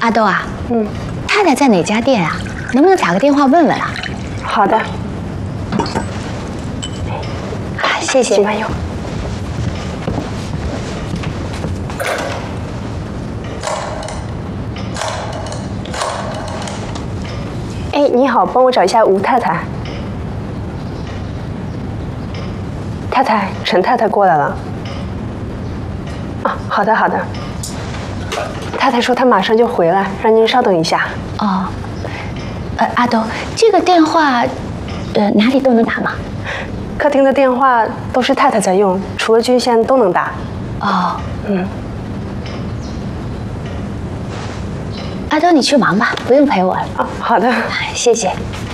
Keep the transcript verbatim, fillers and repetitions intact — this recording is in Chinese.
阿豆啊， 嗯， 太太在哪家店啊？能不能打个电话问问啊？ 好的。 啊，谢谢。 请慢用。哎，你好，帮我找一下吴太太。太太，陈太太过来了。啊，好的好的。太太说她马上就回来，让您稍等一下。 哦，呃，阿豆，这个电话，呃，哪里都能打吗？ 客厅的电话都是太太在用，除了军线都能打。 哦， 嗯。 阿豆，你去忙吧，不用陪我了。 哦，好的， 谢谢。